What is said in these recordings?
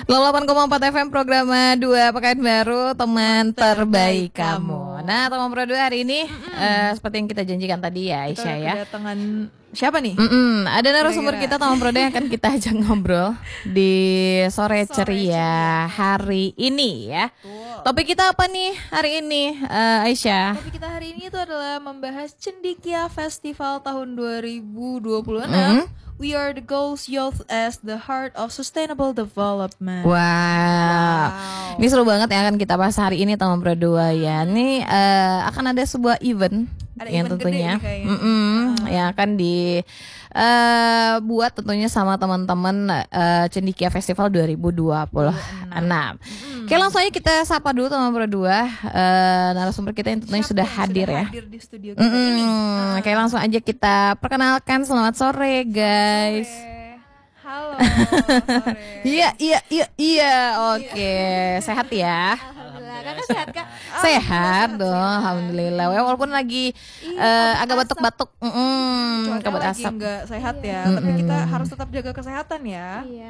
88,4 FM program 2 Pekanbaru, teman terbaik kamu. Nah, teman Pro 2 hari ini seperti yang kita janjikan tadi ya, Aisyah ya. Kedatangan siapa nih? Ada narasumber kita teman Pro 2 yang akan kita ajak ngobrol di sore ceria hari ini ya. Topik kita apa nih hari ini, Aisyah? Topik kita hari ini itu adalah membahas Cendekia Festival tahun 2026. We are the goals youth as the heart of sustainable development. Wow. Ini seru banget yang akan kita bahas hari ini teman Pro 2 ya. Ini akan ada sebuah event yang event tentunya gede nih yang akan dibuat tentunya sama teman-teman Cendekia Festival 2026. Oke, langsung aja kita sapa dulu teman Pro 2 narasumber kita yang tentunya sudah hadir ya. Hadir di studio kita ini. Oke, langsung aja kita perkenalkan. Selamat sore guys. Halo. Sore. Iya. Oke, sehat ya. Alhamdulillah, kakak sehat kak? Sehat dong, alhamdulillah. Walaupun lagi agak batuk-batuk, kabut Cuaca lagi asap. nggak sehat ya, tapi kita harus tetap jaga kesehatan ya. Iya.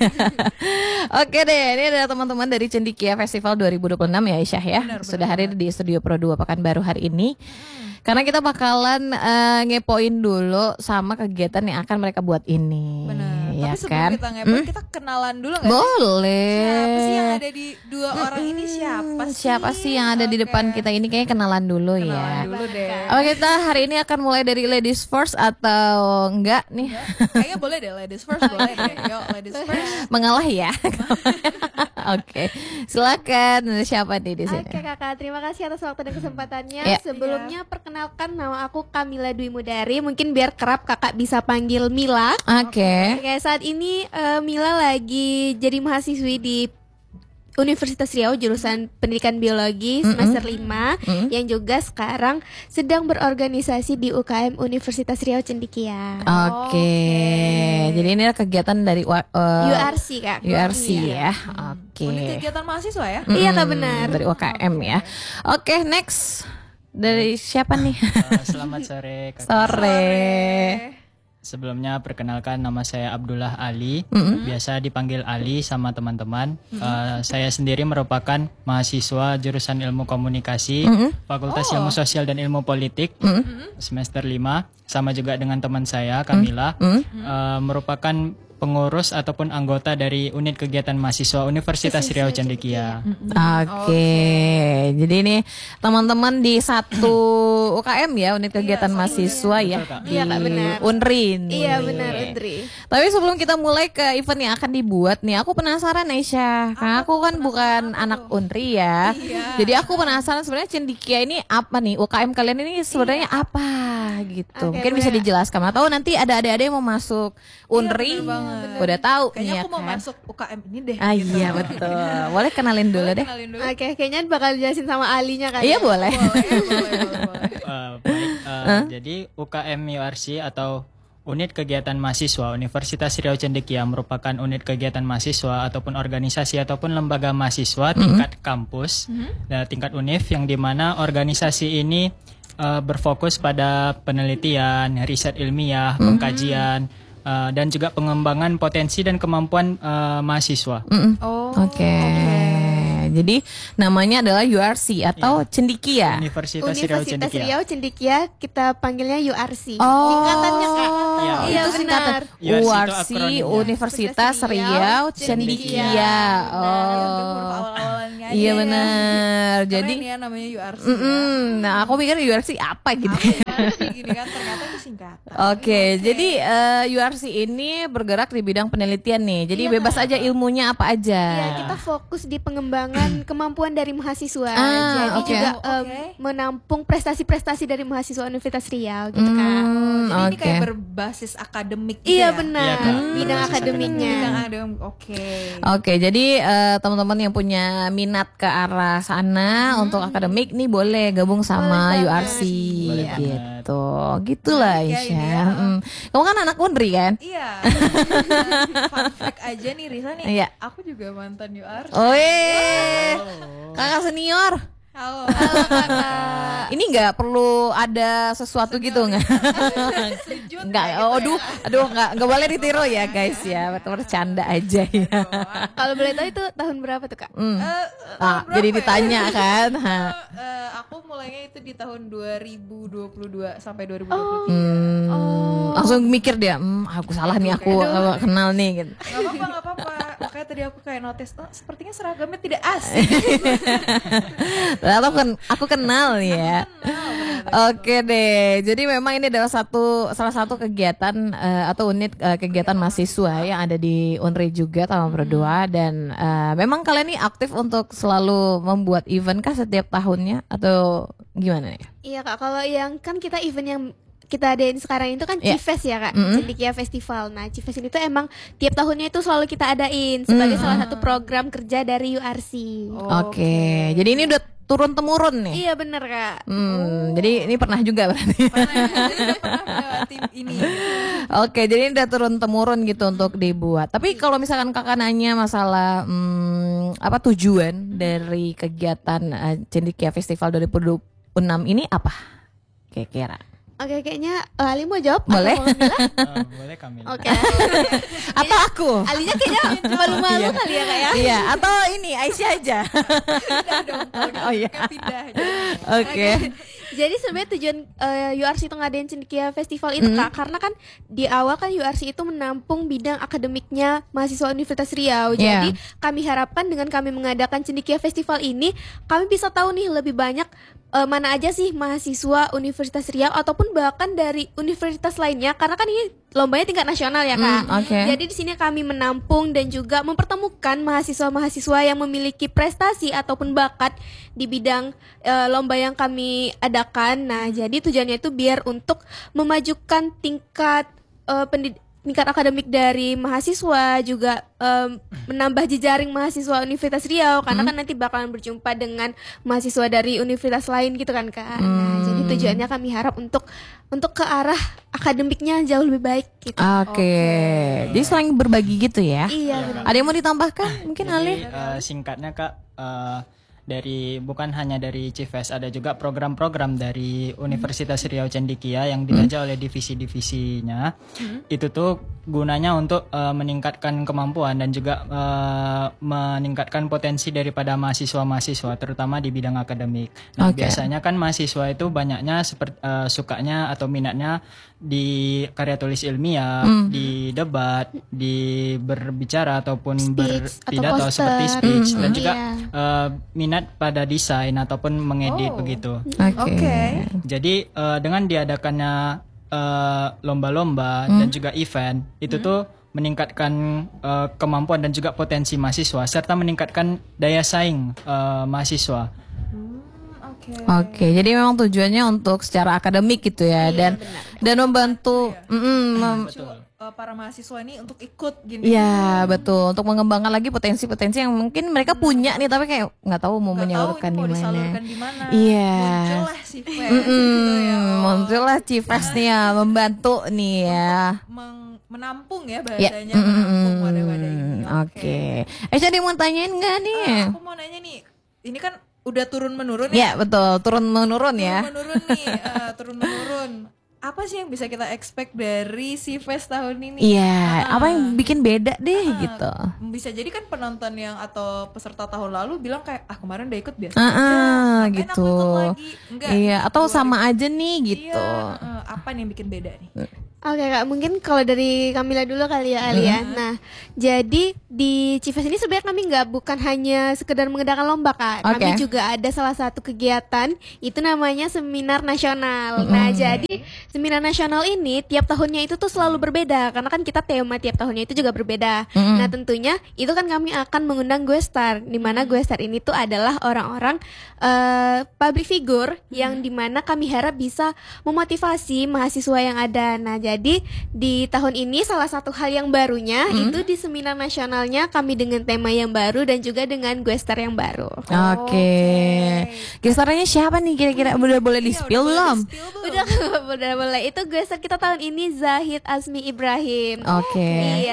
Oke deh, ini adalah teman-teman dari Cendekia Festival 2026 ya Aisyah ya. Benar. Sudah hadir di studio Pro 2 Pekanbaru hari ini. Karena kita bakalan ngepoin dulu sama kegiatan yang akan mereka buat ini. Benar. Ya Tapi sebelum kan? kita ngepoin, kita kenalan dulu nggak? Boleh. Siapa sih yang ada di dua orang ini? Siapa sih yang ada di depan kita ini? Kayaknya kenalan dulu ya. Kenalan dulu deh. Apa kita hari ini akan mulai dari ladies first atau enggak nih? Kayaknya boleh deh, ladies first boleh deh. Yuk, ladies first. Mengalah ya. Oke. Silakan. Siapa nih di sini? Oke kakak, terima kasih atas waktu dan kesempatannya. Ya. Sebelumnya perkenalkan nama aku Kamila Dwi Mudari. Mungkin biar kerap kakak bisa panggil Mila. Oke. Oke, saat ini Mila lagi jadi mahasiswi di Universitas Riau jurusan Pendidikan Biologi semester 5 yang juga sekarang sedang berorganisasi di UKM Universitas Riau Cendekia. Oke. Jadi ini adalah kegiatan dari URC kak. URC Iya. ya. Oke. Unit kegiatan mahasiswa ya? Iya kak, benar. Dari UKM ya. Oke, next. Dari siapa nih? Selamat sore kakak. Sore. Sebelumnya perkenalkan, nama saya Abdullah Ali, biasa dipanggil Ali sama teman-teman. Saya sendiri merupakan mahasiswa jurusan Ilmu Komunikasi, Fakultas Ilmu Sosial dan Ilmu Politik, semester 5, sama juga dengan teman saya Kamila, merupakan pengurus ataupun anggota dari unit kegiatan mahasiswa Universitas Riau Cendekia. Oke. Jadi ini teman-teman di satu UKM ya, unit kegiatan mahasiswa ya. Betul, Kak. Di Iya, Kak, benar. Unri nih. Iya benar, Indri. Tapi sebelum kita mulai ke event yang akan dibuat nih, aku penasaran Aisyah. Karena aku kan bukan anak Unri ya. Jadi aku penasaran sebenarnya Cendekia ini apa nih? UKM kalian ini sebenarnya apa gitu. Oke, Mungkin bisa boleh. dijelaskan. Atau nanti ada adik-adik yang mau masuk Unri. bener banget. Udah tahu nih Kayaknya ya aku mau kan? masuk UKM ini deh. Ah gitu. iya betul. Boleh kenalin dulu deh. Kenalin dulu. Oke, kayaknya bakal jelasin sama Alinya kan. Iya boleh. Boleh. Baik, jadi UKM URC atau Unit Kegiatan Mahasiswa Universitas Riau Cendekia merupakan unit kegiatan mahasiswa ataupun organisasi ataupun lembaga mahasiswa tingkat kampus dan tingkat univ yang dimana organisasi ini berfokus pada penelitian, riset ilmiah, pengkajian, dan juga pengembangan potensi dan kemampuan mahasiswa. Oke. Jadi namanya adalah URC atau Cendekia. Universitas Riau Universitas Cendekia. Riau Cendekia, kita panggilnya URC. Oh. Singkatannya kak. Iya, Iya itu singkatan benar. URC itu URC akronimnya. Universitas Riau Cendekia. Oh. Awal-awalnya aja Iya ya. benar. Jadi Jadi ya namanya URC. nah aku mikir URC apa gitu. URC gini kan, ternyata itu singkatan. Oke, jadi URC ini bergerak di bidang penelitian nih. Jadi bebas aja ilmunya apa aja. Iya, kita fokus di pengembangan kemampuan dari mahasiswa. Jadi oke. juga Oke. menampung prestasi-prestasi dari mahasiswa Universitas Riau gitu kan. Jadi ini Oke. kayak berbasis akademik gitu Iya ya? benar. Iya, Kak. Bidang Berbasis akademiknya. Bidang akademik. Oke. Oke, jadi teman-teman yang punya minat ke arah sana untuk akademik nih boleh gabung sama Boleh URC Boleh banget. gitu. Gitulah Menarik ya ini Aisyah. ya. Kamu kan anak Unri kan? Iya. Fun fact aja nih Risa nih. Iya. Aku juga mantan URC. Oh, kakak senior. Halo. Ini nggak perlu ada sesuatu gitu nggak? Nggak. Aduh nggak boleh ditiru ya guys ya. Bercanda aja ya. Kalau boleh tahu itu tahun berapa tuh, Kak? Jadi ditanya kan. Aku mulainya itu di tahun 2022 sampai 2023. Langsung mikir dia, aku salah nih, aku kenal nih gitu. Gak apa-apa. Makanya tadi aku kayak notice, sepertinya seragamnya tidak asing. Aku kenal nih ya. Oke deh. Jadi memang ini adalah salah satu kegiatan atau unit kegiatan mahasiswa yang ada di Unri juga Taman Berdua, dan memang kalian ini aktif untuk selalu membuat event kah setiap tahunnya atau gimana ya? Iya, Kak, kalau yang kan kita event yang kita adain sekarang itu kan Cifes ya, Kak, Cendekia Festival. Nah, Cifes ini tuh emang tiap tahunnya itu selalu kita adain sebagai salah satu program kerja dari URC. Oke. Jadi ini udah turun temurun nih. Iya bener, Kak. Jadi ini pernah juga berarti. Pernah tim ini. Oke, jadi ini udah turun temurun gitu untuk dibuat. Tapi kalau misalkan kakak nanya masalah apa tujuan dari kegiatan Cendekia Festival 2026 ini apa? Kira-kira? Oke, kayaknya Ali mau jawab? Boleh. Atau mau Mila? Boleh kami. Oke. Atau aku? Alinya kayaknya malu-malu kali ya, Kak ya. Iya, atau ini Aisyah aja. Oh iya. Pindah. Oke. Jadi sebenarnya tujuan URC itu ngadain Cendekia Festival itu, Kak, karena kan di awal kan URC itu menampung bidang akademiknya mahasiswa Universitas Riau. Jadi kami harapkan dengan kami mengadakan Cendekia Festival ini, kami bisa tahu nih lebih banyak mana aja sih mahasiswa Universitas Riau ataupun bahkan dari universitas lainnya, karena kan ini lombanya tingkat nasional ya, Kak. Jadi di sini kami menampung dan juga mempertemukan mahasiswa-mahasiswa yang memiliki prestasi ataupun bakat di bidang lomba yang kami adakan. Nah, jadi tujuannya itu biar untuk memajukan tingkat tingkat akademik dari mahasiswa, juga menambah jejaring mahasiswa Universitas Riau, karena kan nanti bakalan berjumpa dengan mahasiswa dari universitas lain gitu kan, Kak. Nah, jadi tujuannya kami harap untuk ke arah akademiknya jauh lebih baik gitu. Oke. Jadi saling berbagi gitu ya. Iya, benar. Ada yang mau ditambahkan? Mungkin Ali? Singkatnya, Kak, dari bukan hanya dari Cifes, ada juga program-program dari Universitas Riau Cendekia yang dibaca oleh divisi-divisinya. Itu tuh gunanya untuk meningkatkan kemampuan dan juga meningkatkan potensi daripada mahasiswa-mahasiswa, terutama di bidang akademik. Nah, biasanya kan mahasiswa itu banyaknya sukanya atau minatnya di karya tulis ilmiah, di debat, di berbicara ataupun berpidato seperti speech, dan juga minat pada desain ataupun mengedit begitu. Oke. Jadi dengan diadakannya lomba-lomba dan juga event itu tuh meningkatkan kemampuan dan juga potensi mahasiswa serta meningkatkan daya saing mahasiswa. Oke, jadi memang tujuannya untuk secara akademik gitu ya, dan membantu para mahasiswa ini untuk ikut gini. Iya, betul, untuk mengembangkan lagi potensi-potensi yang mungkin mereka punya nih, tapi kayak nggak tahu mau menyalurkan di mana. Iya. Muncullah Cifes gitu ya. Muncullah Cifes nih ya, membantu nih ya. Menampung ya bahasanya, menampung wadah-wadah ini. Oke. Aisyah, ada yang mau tanyain nggak nih? Aku mau nanya nih, ini kan udah turun-menurun ya? Iya, betul, turun-menurun ya. Turun-menurun nih, turun-menurun. Apa sih yang bisa kita expect dari Cifes tahun ini? Iya, apa yang bikin beda deh gitu. Bisa jadi kan penonton yang atau peserta tahun lalu bilang kayak kemarin udah ikut biasa gitu. Aku ikut lagi. Enggak, iya, atau sama aja nih gitu. Iya, apa nih yang bikin beda nih? Oke, Kak, mungkin kalau dari Kamila dulu kali ya, Ali ya. Nah, jadi di Cifes ini sebenarnya kami bukan hanya sekedar mengadakan lomba, Kak. Kami juga ada salah satu kegiatan, itu namanya seminar nasional. Nah, jadi seminar nasional ini tiap tahunnya itu tuh selalu berbeda, karena kan kita tema tiap tahunnya itu juga berbeda. Nah, tentunya itu kan kami akan mengundang guestar, di mana guestar ini tuh adalah orang-orang public figure yang dimana kami harap bisa memotivasi mahasiswa yang ada. Nah, jadi di tahun ini salah satu hal yang barunya itu di seminar nasionalnya kami dengan tema yang baru dan juga dengan guestar yang baru. Oke. Guestarnya siapa nih kira-kira? Udah boleh di-spill belum? Udah boleh. Itu guestar kita tahun ini Zahid Azmi Ibrahim. Oke. Iya.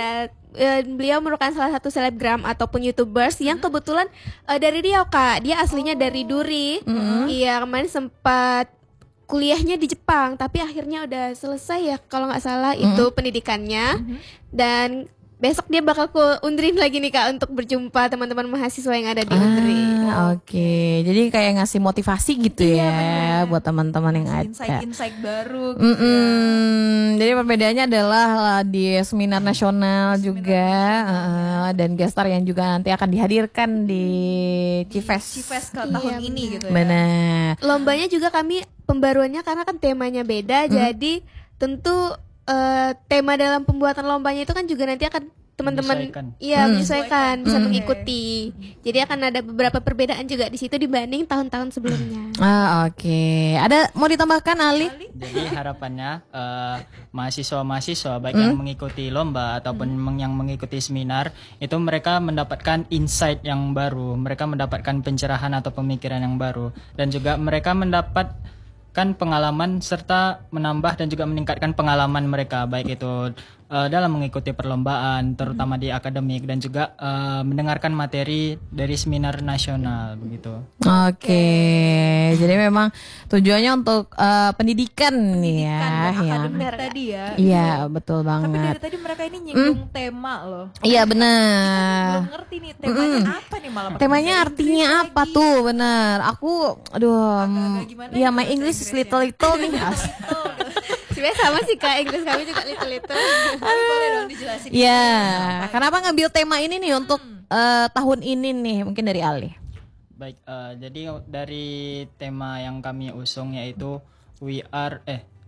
beliau merupakan salah satu selebgram ataupun YouTubers yang kebetulan dari Riau, Kak. Dia aslinya dari Duri. Iya, kemarin sempat kuliahnya di Jepang, tapi akhirnya udah selesai ya kalau nggak salah itu pendidikannya. Dan besok dia bakal ku Undrin lagi nih, Kak, untuk berjumpa teman-teman mahasiswa yang ada di Undri. Oke, jadi kayak ngasih motivasi gitu ya buat teman-teman yang ada. Insight baru gitu Jadi perbedaannya adalah di seminar nasional juga dan gestar yang juga nanti akan dihadirkan di Cifes ke tahun ini gitu ya. Benar. Lombanya juga kami pembaruannya karena kan temanya beda, jadi tentu tema dalam pembuatan lombanya itu kan juga nanti akan teman-teman menyesuaikan, bisa mengikuti. Jadi akan ada beberapa perbedaan juga di situ dibanding tahun-tahun sebelumnya. Oke. Ada mau ditambahkan, Ali? Jadi harapannya mahasiswa-mahasiswa baik yang mengikuti lomba ataupun yang mengikuti seminar itu mereka mendapatkan insight yang baru, mereka mendapatkan pencerahan atau pemikiran yang baru, dan juga mereka mendapatkan pengalaman serta menambah dan juga meningkatkan pengalaman mereka baik itu dalam mengikuti perlombaan terutama di akademik dan juga mendengarkan materi dari seminar nasional begitu. Oke. Jadi memang tujuannya untuk pendidikan nih ya. Akademik tadi ya. Iya, betul banget. Tapi dari tadi mereka ini nyinggung tema loh. Iya, benar. Belum ngerti nih temanya apa nih malah. Temanya artinya apa lagi. Tuh? Benar. Aku gimana ya ya my bahasa English is Inggrisnya? little nih. Sebenarnya sama sih, Kak, Inggris kami juga little. Boleh dong dijelasin. Iya. Kenapa ngambil tema ini nih untuk tahun ini nih? Mungkin dari Ali. Baik, jadi dari tema yang kami usung yaitu We Are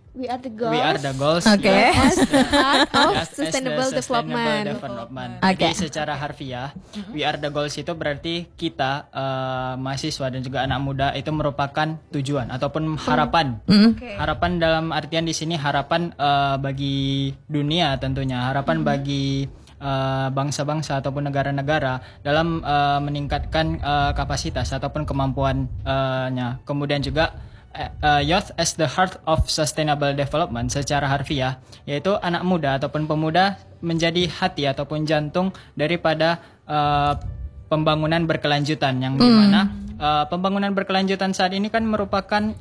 the Goals. Oke. Of Sustainable Development. Jadi secara harfiah, We Are the Goals itu berarti kita mahasiswa dan juga anak muda itu merupakan tujuan ataupun harapan. Harapan dalam artian di sini harapan bagi dunia tentunya, harapan bagi bangsa-bangsa ataupun negara-negara dalam meningkatkan kapasitas ataupun kemampuannya. Kemudian juga youth as the heart of sustainable development secara harfiah, yaitu anak muda ataupun pemuda menjadi hati ataupun jantung daripada pembangunan berkelanjutan yang dimana pembangunan berkelanjutan saat ini kan merupakan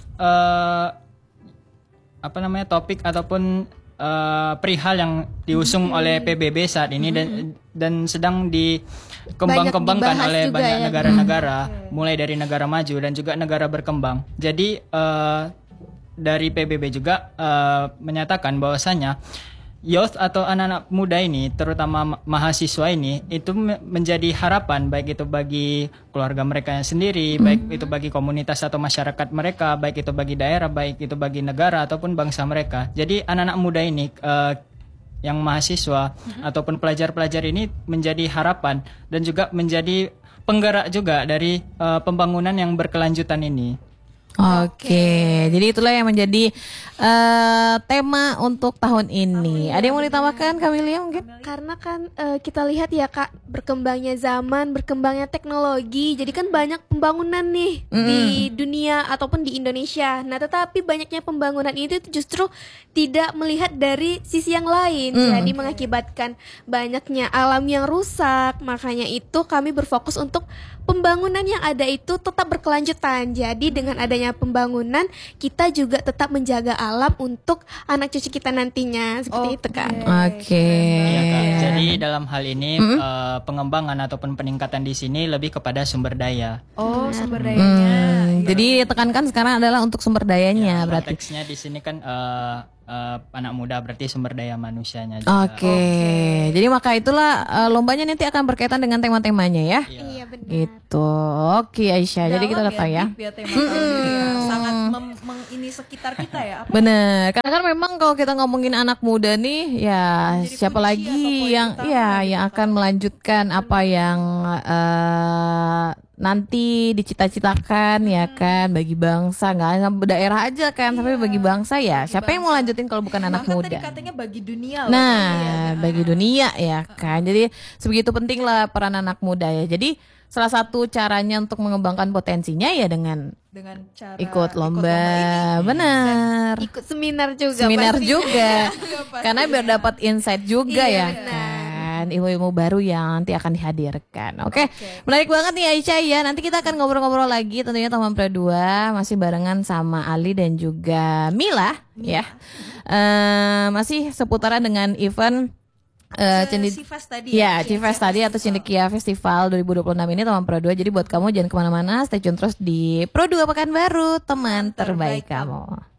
topik ataupun perihal yang diusung oleh PBB saat ini dan sedang dikembang-kembangkan oleh banyak negara-negara, mulai dari negara maju dan juga negara berkembang. Jadi dari PBB juga menyatakan bahwasanya youth atau anak-anak muda ini, terutama mahasiswa ini, itu menjadi harapan baik itu bagi keluarga mereka sendiri, baik itu bagi komunitas atau masyarakat mereka, baik itu bagi daerah, baik itu bagi negara ataupun bangsa mereka. Jadi anak-anak muda ini yang mahasiswa ataupun pelajar-pelajar ini menjadi harapan dan juga menjadi penggerak juga dari pembangunan yang berkelanjutan ini. Oke, jadi itulah yang menjadi tema untuk tahun ini. Ada yang mau ditambahkan, Kamilia mungkin? Karena kan kita lihat ya, Kak, berkembangnya zaman, berkembangnya teknologi, jadi kan banyak pembangunan nih di dunia ataupun di Indonesia. Nah, tetapi banyaknya pembangunan itu justru tidak melihat dari sisi yang lain, jadi mengakibatkan banyaknya alam yang rusak. Makanya itu kami berfokus untuk pembangunan yang ada itu tetap berkelanjutan. Jadi dengan adanya pembangunan, kita juga tetap menjaga alam untuk anak cucu kita nantinya. Seperti itu, Kak. Oke. Iya, Kak. Jadi dalam hal ini pengembangan ataupun peningkatan di sini lebih kepada sumber daya. Oh, sumber dayanya. Jadi tekankan sekarang adalah untuk sumber dayanya, berarti. Konteksnya di sini kan anak muda berarti sumber daya manusianya juga. Oke. Jadi maka itulah lombanya nanti akan berkaitan dengan tema-temanya ya. Iya, benar. Gitu. Oke, Aisyah. Jadi kita udah tahu ya. Deep ya tema tahun ini ya. Sangat ini sekitar kita ya. Bener, karena kan memang kalau kita ngomongin anak muda nih, ya Jadi siapa kunci lagi atau poin yang utama yang akan melanjutkan apa yang nanti dicita-citakan ya kan bagi bangsa, nggak hanya daerah aja kan, tapi bagi bangsa ya. Siapa yang mau lanjutin kalau bukan anak Bahkan muda? tadi katanya bagi dunia loh. Nah, Iya, bagi dunia ya kan. Jadi sebegitu penting lah peran anak muda ya. Jadi salah satu caranya untuk mengembangkan potensinya ya dengan cara ikut lomba, ini. benar. Ikut seminar juga. Seminar pasti. juga. Iya, pasti. Karena biar dapat insight juga Iya, ya benar. kan. dan ilmu-ilmu baru yang nanti akan dihadirkan. Oke. Menarik banget nih Aisyah ya. Nanti kita akan ngobrol-ngobrol lagi tentunya teman Pro 2 masih barengan sama Ali dan juga Mila. Ya. Masih seputaran dengan event Cifes tadi Cifes tadi atau Cendekia Festival 2026 ini teman Pro 2. Jadi buat kamu jangan kemana-mana, stay tune terus di Pro 2 Pekanbaru, teman terbaik kamu.